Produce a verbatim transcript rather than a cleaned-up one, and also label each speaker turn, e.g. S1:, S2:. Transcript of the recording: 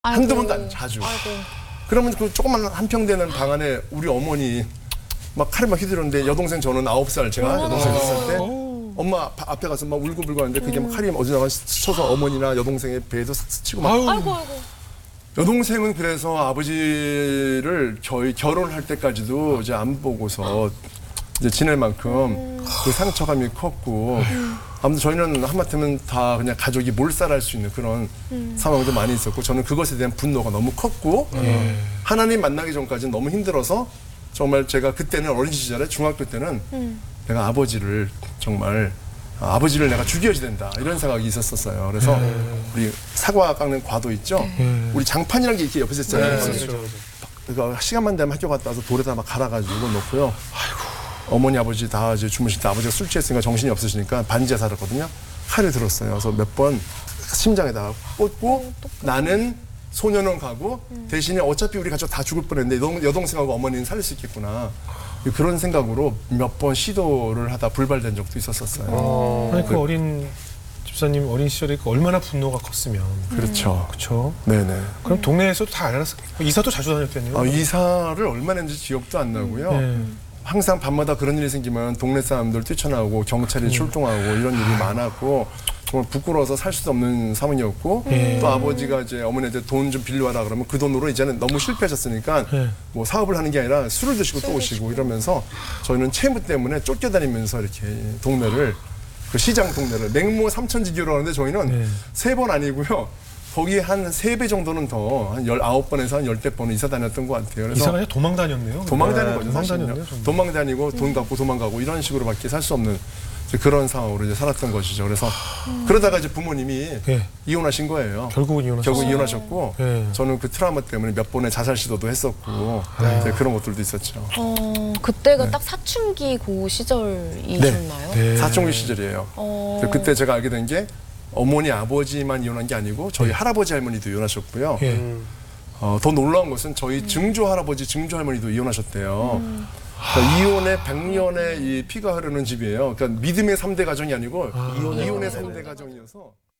S1: 아이고.
S2: 한두 번도 안 자주.
S1: 아이고.
S2: 그러면 그 조그만 한 평 되는 방 안에 우리 어머니 막 칼을 막 휘두르는데 여동생 저는 아홉 살 제가 여동생 있을 때 엄마 바- 앞에 가서 막 울고불고 하는데 그게 막 칼이 어디다가 스쳐서 어머니나 여동생의 배에도 싹 스치고 막.
S1: 아이고 아이고.
S2: 여동생은 그래서 아버지를 저희 결혼할 때까지도 이제 안 보고서 이제 지낼 만큼 그 상처감이 컸고 아무튼 저희는 하마터면 다 그냥 가족이 몰살할 수 있는 그런 상황도 많이 있었고 저는 그것에 대한 분노가 너무 컸고 하나님 만나기 전까지는 너무 힘들어서 정말 제가 그때는 어린 시절에 중학교 때는 내가 아버지를 정말 아버지를 내가 죽여야 된다 이런 생각이 있었었어요. 그래서 우리 사과 깎는 과도 있죠. 우리 장판이라는 게 이렇게 옆에서 있잖아요. 그러니까 시간만 되면 학교 갔다 와서 돌에다 막 갈아가지고 놓고요. 어머니 아버지 다 이제 주무실 때 아버지가 술 취했으니까 정신이 없으시니까 반지하 살았거든요. 칼을 들었어요. 그래서 몇 번 심장에다가 꽂고 나는 소년원 가고 대신에 어차피 우리 가족 다 죽을 뻔했는데 여동- 여동생하고 어머니는 살릴 수 있겠구나. 그런 생각으로 몇 번 시도를 하다 불발된 적도 있었었어요.
S3: 아니 그 어린 집사님 어린 시절에 그 얼마나 분노가 컸으면.
S2: 그렇죠.
S3: 그렇죠.
S2: 네네.
S3: 그럼 동네에서도 다 알았어. 이사도 자주 다녔겠네요.
S2: 어, 이사를 얼마나 했는지 기억도 안 나고요.
S3: 네.
S2: 항상 밤마다 그런 일이 생기면 동네 사람들 뛰쳐나오고 경찰이 출동하고 이런 일이 많았고 정말 부끄러워서 살 수도 없는 상황이었고
S3: 네.
S2: 또 아버지가 이제 어머니한테 돈 좀 빌려와라 그러면 그 돈으로 이제는 너무 실패하셨으니까
S3: 네.
S2: 뭐 사업을 하는 게 아니라 술을 드시고 또 오시고 이러면서 저희는 채무 때문에 쫓겨다니면서 이렇게 동네를 그 시장 동네를 맹모 삼천지교로 하는데 저희는
S3: 네.
S2: 세 번 아니고요. 거기 한 세 배 정도는 더 한 열아홉 번에서 한 열댓 번은 이사 다녔던 것 같아요. 그래서
S3: 이사가 아니라 도망 다녔네요.
S2: 도망 다닌
S3: 네,
S2: 거죠.
S3: 도망
S2: 사실은요.
S3: 다녔네요. 정말.
S2: 도망 다니고 돈 갚고 도망가고 이런 식으로밖에 살 수 없는 이제 그런 상황으로 이제 살았던 것이죠. 그래서 그러다가 이제 부모님이
S3: 네.
S2: 이혼하신 거예요.
S3: 결국은 이혼하셨어요.
S2: 결국 이혼하셨고
S3: 네.
S2: 저는 그 트라우마 때문에 몇 번의 자살 시도도 했었고 이제 그런 것들도 있었죠.
S1: 어, 그때가 딱 사춘기 고 시절이셨나요?
S3: 네.
S2: 사춘기 시절이에요.
S1: 어.
S2: 그래서 그때 제가 알게 된 게 어머니 아버지만 이혼한 게 아니고 저희 할아버지 할머니도 이혼하셨고요.
S3: 예.
S2: 어, 더 놀라운 것은 저희 증조 할아버지, 증조 할머니도 이혼하셨대요. 그러니까 이혼의 백년의 이 피가 흐르는 집이에요. 그러니까 믿음의 삼대 가정이 아니고 이혼의 삼대 가정이어서.